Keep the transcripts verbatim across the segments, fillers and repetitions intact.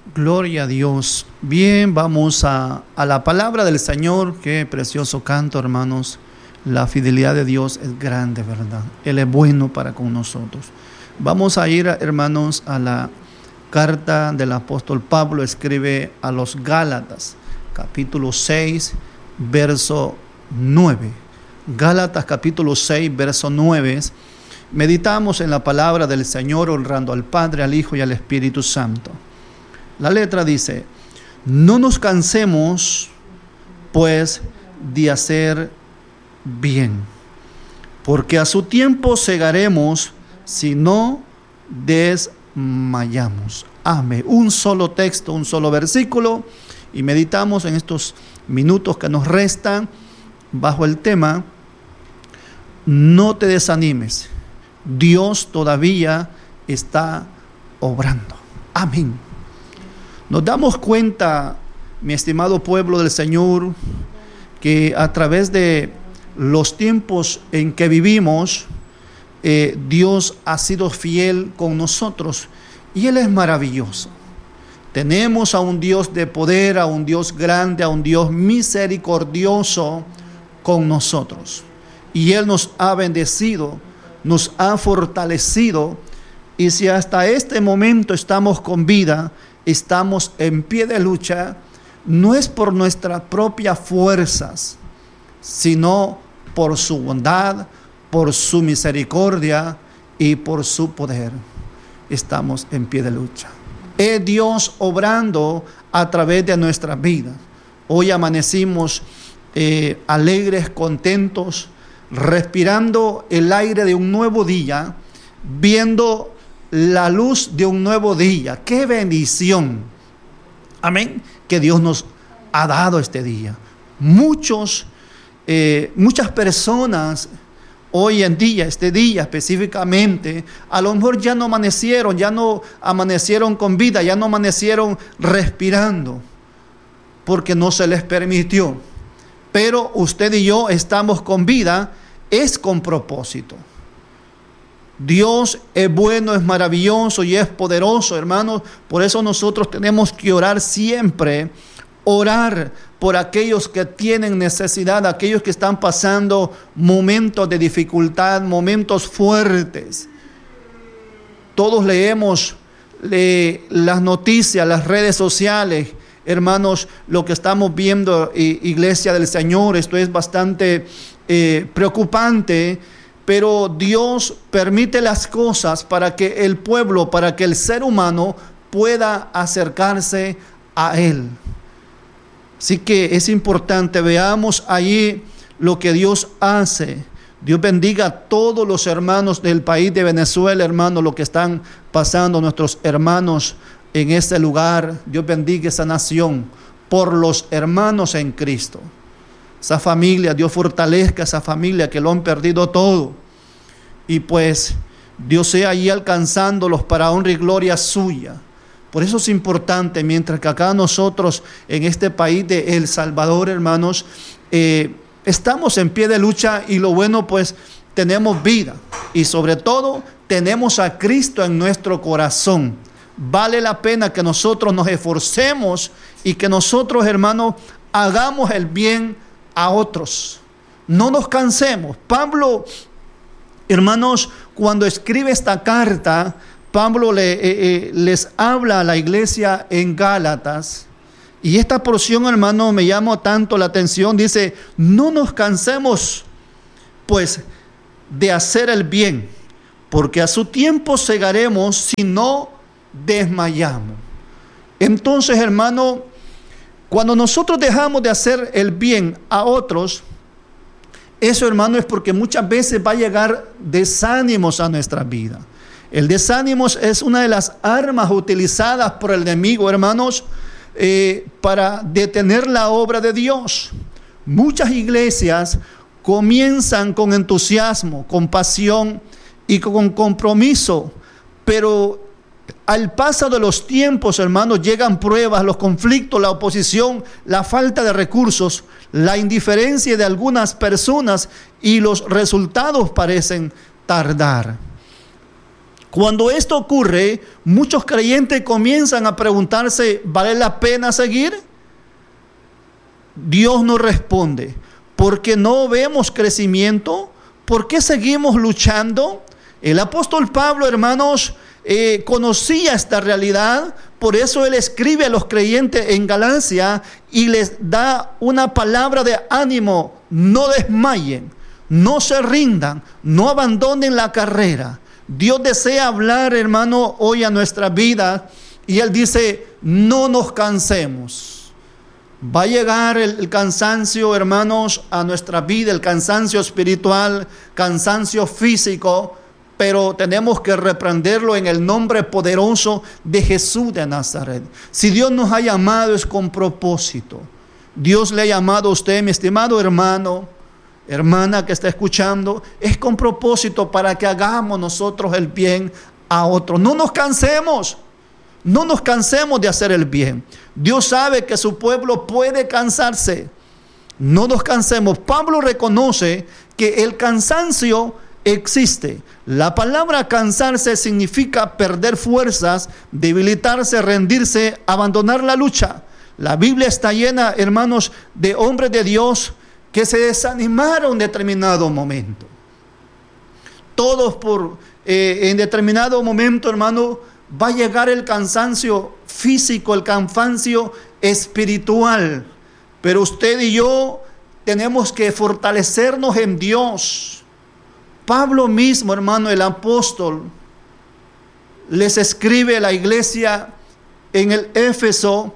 Gloria a Dios. Bien, vamos a, a la palabra del Señor. Qué precioso canto, hermanos. La fidelidad de Dios es grande, ¿verdad? Él es bueno para con nosotros. Vamos a ir, hermanos, a la carta del apóstol Pablo. Escribe a los Gálatas, capítulo seis, verso nueve. Gálatas, capítulo seis, verso nueve. Meditamos en la palabra del Señor, honrando al Padre, al Hijo y al Espíritu Santo. La letra dice: no nos cansemos, pues, de hacer bien, porque a su tiempo segaremos si no desmayamos. Amén. Un solo texto, un solo versículo, y meditamos en estos minutos que nos restan bajo el tema: no te desanimes, Dios todavía está obrando. Amén. Nos damos cuenta, mi estimado pueblo del Señor, que a través de los tiempos en que vivimos, eh, Dios ha sido fiel con nosotros y Él es maravilloso. Tenemos a un Dios de poder, a un Dios grande, a un Dios misericordioso con nosotros. Y Él nos ha bendecido, nos ha fortalecido, y si hasta este momento estamos con vida, estamos en pie de lucha, no es por nuestras propias fuerzas, sino por su bondad, por su misericordia y por su poder. Estamos en pie de lucha. Es Dios obrando a través de nuestras vidas. Hoy amanecimos eh, alegres, contentos, respirando el aire de un nuevo día, viendo la luz de un nuevo día. ¡Qué bendición! Amén. Que Dios nos ha dado este día. Muchos, eh, muchas personas hoy en día, este día específicamente, a lo mejor ya no amanecieron, ya no amanecieron con vida, ya no amanecieron respirando, porque no se les permitió. Pero usted y yo estamos con vida, es con propósito. Dios es bueno, es maravilloso y es poderoso, hermanos. Por eso nosotros tenemos que orar siempre, orar por aquellos que tienen necesidad, aquellos que están pasando momentos de dificultad, momentos fuertes. Todos leemos le, las noticias, las redes sociales, hermanos, lo que estamos viendo, eh, Iglesia del Señor. Esto es bastante eh, preocupante. Pero Dios permite las cosas para que el pueblo, para que el ser humano pueda acercarse a Él. Así que es importante, veamos allí lo que Dios hace. Dios bendiga a todos los hermanos del país de Venezuela, hermanos, lo que están pasando nuestros hermanos en este lugar. Dios bendiga esa nación por los hermanos en Cristo. Esa familia, Dios fortalezca a esa familia que lo han perdido todo. Y pues Dios sea ahí alcanzándolos para honra y gloria suya. Por eso es importante, mientras que acá nosotros en este país de El Salvador, hermanos, eh, estamos en pie de lucha, y lo bueno, pues tenemos vida. Y sobre todo tenemos a Cristo en nuestro corazón. Vale la pena que nosotros nos esforcemos y que nosotros, hermanos, hagamos el bien a otros. No nos cansemos. Pablo, hermanos, cuando escribe esta carta, Pablo le, eh, eh, les habla a la iglesia en Gálatas, y esta porción, hermano, me llamó tanto la atención. Dice: no nos cansemos, pues, de hacer el bien, porque a su tiempo segaremos si no desmayamos. Entonces, hermano, cuando nosotros dejamos de hacer el bien a otros, eso, hermano, es porque muchas veces va a llegar desánimos a nuestra vida. El desánimo es una de las armas utilizadas por el enemigo, hermanos, eh, para detener la obra de Dios. Muchas iglesias comienzan con entusiasmo, con pasión y con compromiso, pero al paso de los tiempos, hermanos, llegan pruebas, los conflictos, la oposición, la falta de recursos, la indiferencia de algunas personas, y los resultados parecen tardar. Cuando esto ocurre, muchos creyentes comienzan a preguntarse, ¿vale la pena seguir? Dios nos responde, ¿porque no vemos crecimiento? ¿Por qué seguimos luchando? El apóstol Pablo, hermanos, eh, conocía esta realidad, por eso él escribe a los creyentes en Galacia y les da una palabra de ánimo: no desmayen, no se rindan, no abandonen la carrera. Dios desea hablar, hermano, hoy a nuestra vida, y Él dice, no nos cansemos. Va a llegar el, el cansancio, hermanos, a nuestra vida, el cansancio espiritual, cansancio físico, pero tenemos que reprenderlo en el nombre poderoso de Jesús de Nazaret. Si Dios nos ha llamado es con propósito. Dios le ha llamado a usted, mi estimado hermano, hermana que está escuchando, es con propósito para que hagamos nosotros el bien a otros. No nos cansemos, no nos cansemos de hacer el bien. Dios sabe que su pueblo puede cansarse. No nos cansemos. Pablo reconoce que el cansancio existe. La palabra cansarse significa perder fuerzas, debilitarse, rendirse, abandonar la lucha. La Biblia está llena, hermanos, de hombres de Dios que se desanimaron en determinado momento. Todos por, eh, en determinado momento, hermano, va a llegar el cansancio físico, el cansancio espiritual. Pero usted y yo tenemos que fortalecernos en Dios. Pablo mismo, hermano, el apóstol, les escribe a la iglesia en el Éfeso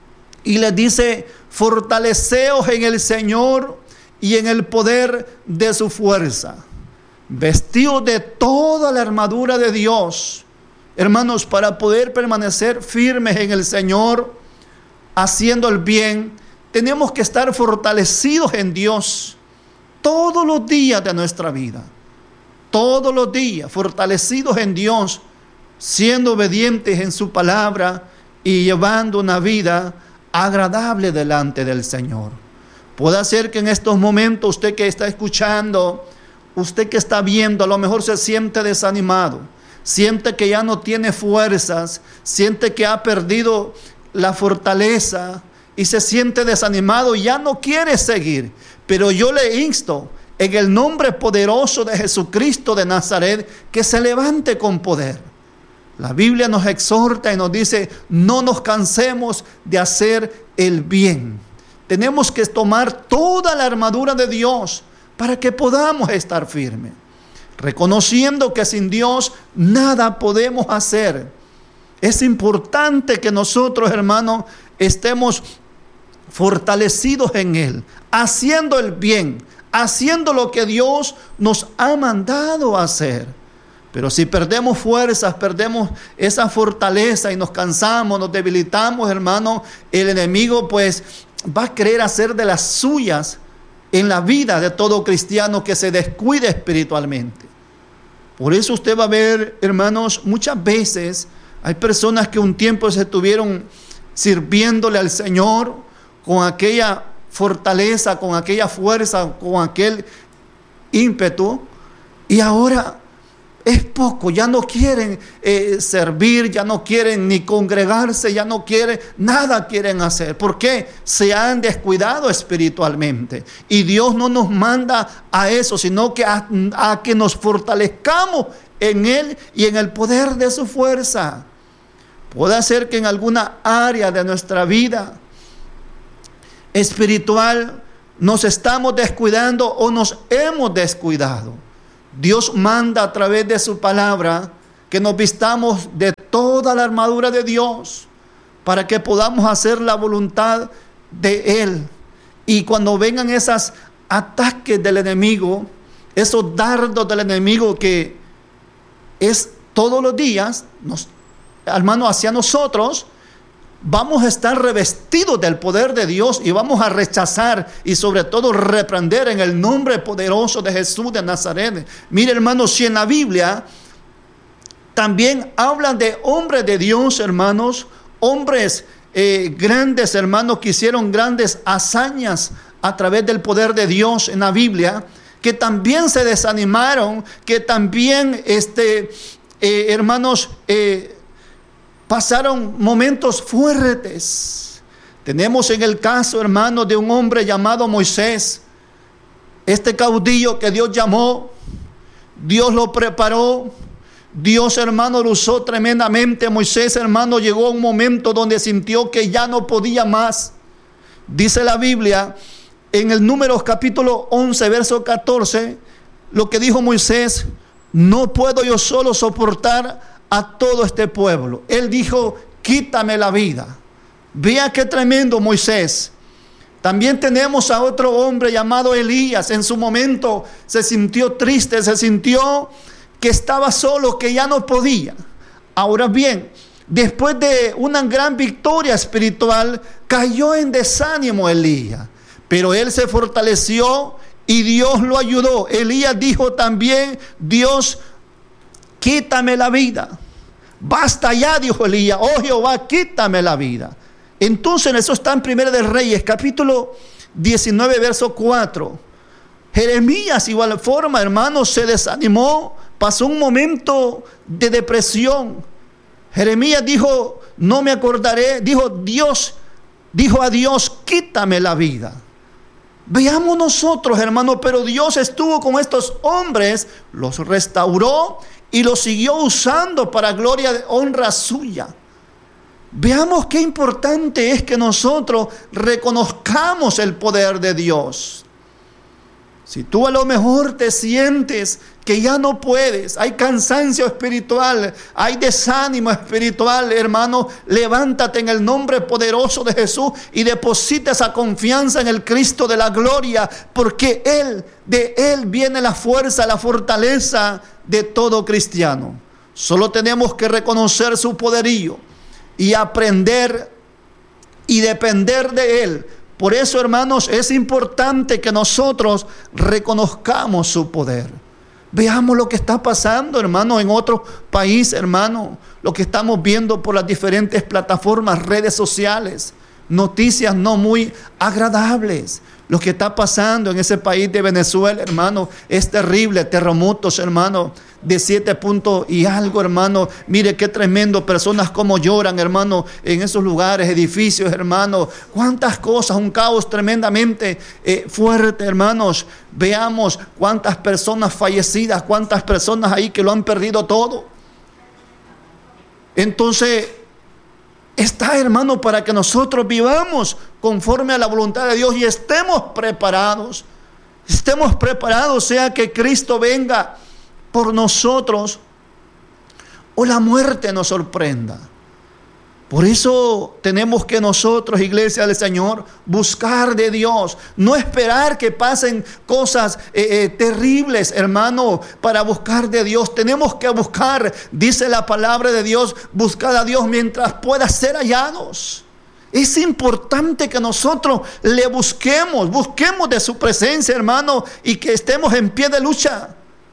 y les dice, fortaleceos en el Señor y en el poder de su fuerza, vestidos de toda la armadura de Dios, hermanos, para poder permanecer firmes en el Señor, haciendo el bien. Tenemos que estar fortalecidos en Dios todos los días de nuestra vida, todos los días, fortalecidos en Dios, siendo obedientes en su palabra y llevando una vida agradable delante del Señor. Puede ser que en estos momentos usted que está escuchando, usted que está viendo, a lo mejor se siente desanimado, siente que ya no tiene fuerzas, siente que ha perdido la fortaleza y se siente desanimado, ya no quiere seguir. Pero yo le insto en el nombre poderoso de Jesucristo de Nazaret que se levante con poder. La Biblia nos exhorta y nos dice, no nos cansemos de hacer el bien. Tenemos que tomar toda la armadura de Dios para que podamos estar firmes, reconociendo que sin Dios nada podemos hacer. Es importante que nosotros, hermanos, estemos fortalecidos en Él, haciendo el bien, haciendo lo que Dios nos ha mandado hacer. Pero si perdemos fuerzas, perdemos esa fortaleza y nos cansamos, nos debilitamos, hermano, el enemigo pues va a querer hacer de las suyas en la vida de todo cristiano que se descuide espiritualmente. Por eso usted va a ver, hermanos, muchas veces hay personas que un tiempo se estuvieron sirviéndole al Señor con aquella fortaleza, con aquella fuerza, con aquel ímpetu, y ahora es poco, ya no quieren eh, servir, ya no quieren ni congregarse, ya no quieren, nada quieren hacer. ¿Por qué? Se han descuidado espiritualmente. Y Dios no nos manda a eso, sino que a, a que nos fortalezcamos en Él y en el poder de su fuerza. Puede ser que en alguna área de nuestra vida espiritual nos estamos descuidando o nos hemos descuidado. Dios manda a través de su palabra que nos vistamos de toda la armadura de Dios para que podamos hacer la voluntad de Él. Y cuando vengan esos ataques del enemigo, esos dardos del enemigo que es todos los días, nos, hermano, hacia nosotros, vamos a estar revestidos del poder de Dios y vamos a rechazar y sobre todo reprender en el nombre poderoso de Jesús de Nazaret. Mire, hermanos, si en la Biblia también hablan de hombres de Dios, hermanos, hombres eh, grandes, hermanos, que hicieron grandes hazañas a través del poder de Dios en la Biblia, que también se desanimaron, que también este, eh, hermanos, eh, pasaron momentos fuertes. Tenemos en el caso, hermano, de un hombre llamado Moisés. Este caudillo que Dios llamó, Dios lo preparó. Dios, hermano, lo usó tremendamente. Moisés, hermano, llegó a un momento donde sintió que ya no podía más. Dice la Biblia en el Números capítulo once, verso catorce, lo que dijo Moisés: no puedo yo solo soportar a todo este pueblo. Él dijo: quítame la vida. Vea qué tremendo Moisés. También tenemos a otro hombre llamado Elías. En su momento se sintió triste, se sintió que estaba solo, que ya no podía. Ahora bien, después de una gran victoria espiritual, cayó en desánimo Elías, pero él se fortaleció y Dios lo ayudó. Elías dijo también: Dios, quítame la vida. Basta ya, dijo Elías. Oh Jehová, quítame la vida. Entonces, eso está en Primera de Reyes, capítulo diecinueve, verso cuatro. Jeremías, igual forma, hermanos, se desanimó, pasó un momento de depresión. Jeremías dijo: no me acordaré, dijo Dios, dijo a Dios: quítame la vida. Veamos nosotros, hermanos, pero Dios estuvo con estos hombres, los restauró y los siguió usando para gloria y honra suya. Veamos qué importante es que nosotros reconozcamos el poder de Dios. Si tú a lo mejor te sientes que ya no puedes, hay cansancio espiritual, hay desánimo espiritual, hermano, levántate en el nombre poderoso de Jesús y deposita esa confianza en el Cristo de la gloria, porque Él, de Él viene la fuerza, la fortaleza de todo cristiano. Solo tenemos que reconocer su poderío y aprender y depender de Él. Por eso, hermanos, es importante que nosotros reconozcamos su poder. Veamos lo que está pasando, hermano, en otro país, hermano. Lo que estamos viendo por las diferentes plataformas, redes sociales. Noticias no muy agradables. Lo que está pasando en ese país de Venezuela, hermano, es terrible. Terremotos, hermano, de siete puntos y algo, hermano. Mire qué tremendo, personas como lloran, hermano, en esos lugares, edificios, hermano. Cuántas cosas, un caos tremendamente eh, fuerte, hermanos. Veamos cuántas personas fallecidas, cuántas personas ahí que lo han perdido todo. Entonces, está, hermano, para que nosotros vivamos conforme a la voluntad de Dios y estemos preparados. Estemos preparados, sea que Cristo venga por nosotros o la muerte nos sorprenda. Por eso tenemos que nosotros, iglesia del Señor, buscar de Dios. No esperar que pasen cosas eh, eh, terribles, hermano, para buscar de Dios. Tenemos que buscar, dice la palabra de Dios, buscar a Dios mientras pueda ser hallados. Es importante que nosotros le busquemos, busquemos de su presencia, hermano, y que estemos en pie de lucha.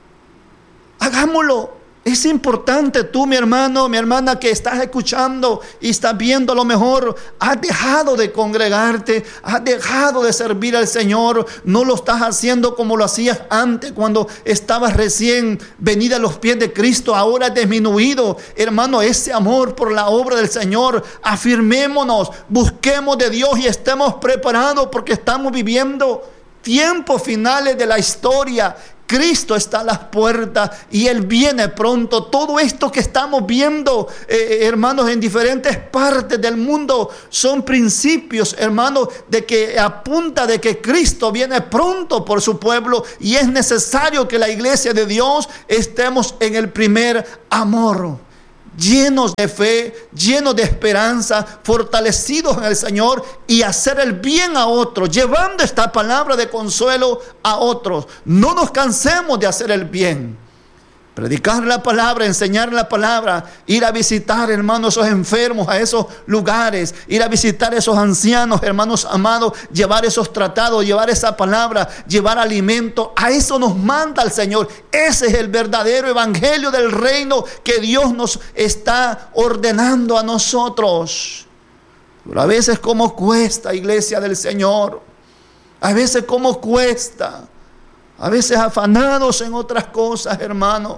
Hagámoslo. Es importante, tú, mi hermano, mi hermana, que estás escuchando y estás viendo, a lo mejor has dejado de congregarte, has dejado de servir al Señor, no lo estás haciendo como lo hacías antes cuando estabas recién venida a los pies de Cristo. Ahora has disminuido, hermano, ese amor por la obra del Señor. Afirmémonos, busquemos de Dios y estemos preparados, porque estamos viviendo tiempos finales de la historia. Cristo está a las puertas y Él viene pronto. Todo esto que estamos viendo, eh, hermanos, en diferentes partes del mundo, son principios, hermanos, de que apunta de que Cristo viene pronto por su pueblo, y es necesario que la iglesia de Dios estemos en el primer amor, llenos de fe, llenos de esperanza, fortalecidos en el Señor, y hacer el bien a otros, llevando esta palabra de consuelo a otros. No nos cansemos de hacer el bien. Predicar la palabra, enseñar la palabra, ir a visitar, hermanos, esos enfermos, a esos lugares, ir a visitar a esos ancianos, hermanos amados, llevar esos tratados, llevar esa palabra, llevar alimento. A eso nos manda el Señor. Ese es el verdadero evangelio del reino que Dios nos está ordenando a nosotros. Pero a veces cómo cuesta, iglesia del Señor. A veces cómo cuesta. A veces afanados en otras cosas, hermano.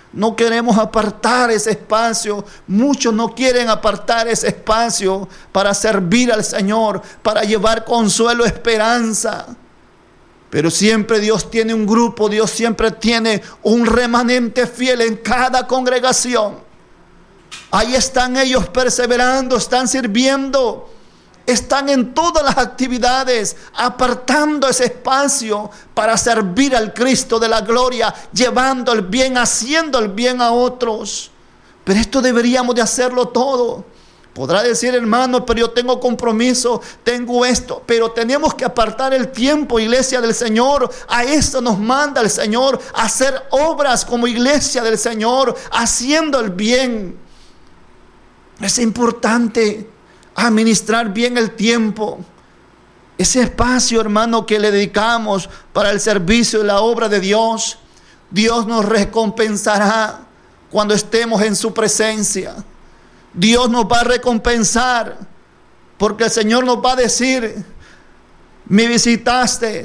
No queremos apartar ese espacio. Muchos no quieren apartar ese espacio para servir al Señor, para llevar consuelo, esperanza. Pero siempre Dios tiene un grupo, Dios siempre tiene un remanente fiel en cada congregación. Ahí están ellos perseverando, están sirviendo, están en todas las actividades, apartando ese espacio para servir al Cristo de la gloria, llevando el bien, haciendo el bien a otros. Pero esto deberíamos de hacerlo todo. Podrá decir, hermano, pero yo tengo compromiso, tengo esto. Pero tenemos que apartar el tiempo, iglesia del Señor. A eso nos manda el Señor, a hacer obras como iglesia del Señor, haciendo el bien. Es importante administrar bien el tiempo. Ese espacio, hermano, que le dedicamos para el servicio y la obra de Dios, Dios nos recompensará cuando estemos en su presencia. Dios nos va a recompensar, porque el Señor nos va a decir: me visitaste,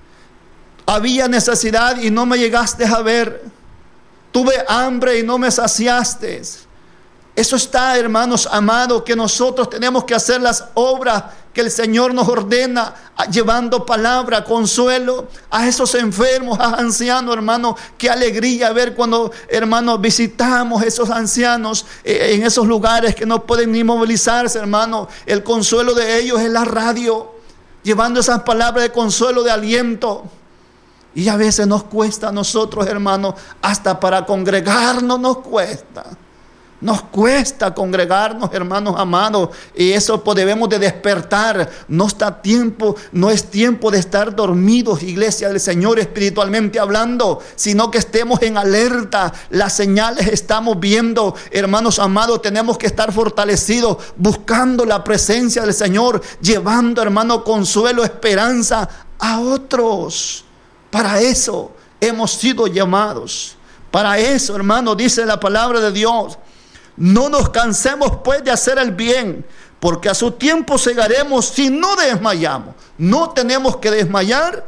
había necesidad y no me llegaste a ver, tuve hambre y no me saciaste. Eso está, hermanos amados, que nosotros tenemos que hacer las obras que el Señor nos ordena, llevando palabra, consuelo a esos enfermos, a ancianos, hermanos. Qué alegría ver cuando, hermanos, visitamos a esos ancianos eh, en esos lugares que no pueden ni movilizarse, hermanos. El consuelo de ellos es la radio, llevando esas palabras de consuelo, de aliento. Y a veces nos cuesta a nosotros, hermanos, hasta para congregarnos nos cuesta. Nos cuesta congregarnos, hermanos amados, y eso pues debemos de despertar. No está tiempo, no es tiempo de estar dormidos, iglesia del Señor, espiritualmente hablando, sino que estemos en alerta. Las señales estamos viendo, hermanos amados. Tenemos que estar fortalecidos, buscando la presencia del Señor, llevando, hermano, consuelo, esperanza a otros. Para eso hemos sido llamados. Para eso, hermano, dice la palabra de Dios: no nos cansemos pues de hacer el bien, porque a su tiempo segaremos si no desmayamos. No tenemos que desmayar,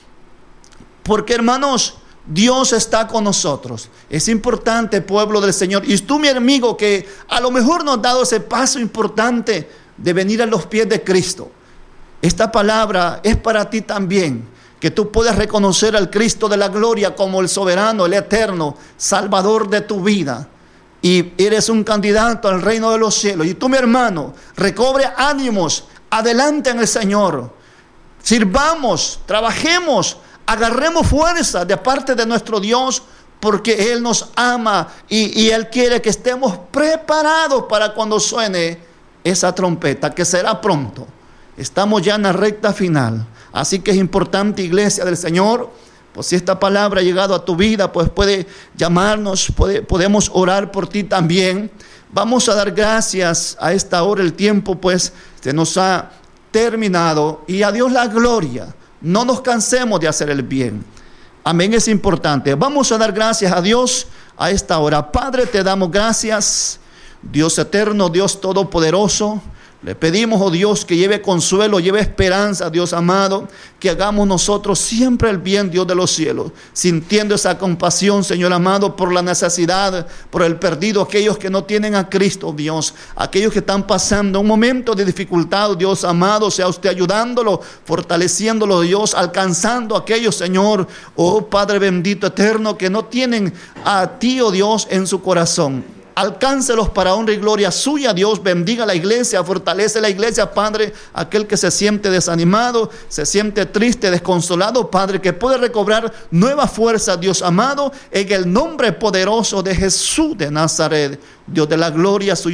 porque, hermanos, Dios está con nosotros. Es importante, pueblo del Señor. Y tú, mi amigo, que a lo mejor nos has dado ese paso importante de venir a los pies de Cristo. Esta palabra es para ti también, que tú puedas reconocer al Cristo de la gloria como el soberano, el eterno, Salvador de tu vida. Y eres un candidato al reino de los cielos. Y tú, mi hermano, recobre ánimos, adelante en el Señor. Sirvamos, trabajemos, agarremos fuerza de parte de nuestro Dios, porque Él nos ama y, y Él quiere que estemos preparados para cuando suene esa trompeta, que será pronto. Estamos ya en la recta final. Así que es importante, iglesia del Señor, pues si esta palabra ha llegado a tu vida, pues puede llamarnos, puede, podemos orar por ti también. Vamos a dar gracias a esta hora. El tiempo pues se nos ha terminado, y a Dios la gloria. No nos cansemos de hacer el bien. Amén, es importante. Vamos a dar gracias a Dios a esta hora. Padre, te damos gracias, Dios eterno, Dios todopoderoso. Le pedimos, oh Dios, que lleve consuelo, lleve esperanza, Dios amado, que hagamos nosotros siempre el bien, Dios de los cielos, sintiendo esa compasión, Señor amado, por la necesidad, por el perdido, aquellos que no tienen a Cristo, Dios, aquellos que están pasando un momento de dificultad, Dios amado, sea usted ayudándolo, fortaleciéndolo, Dios, alcanzando a aquellos, Señor, oh Padre bendito eterno, que no tienen a ti, oh Dios, en su corazón. Alcáncelos para honra y gloria suya. Dios bendiga la iglesia, fortalece la iglesia, Padre. Aquel que se siente desanimado, se siente triste, desconsolado, Padre, que puede recobrar nueva fuerza, Dios amado, en el nombre poderoso de Jesús de Nazaret. Dios de la gloria suya.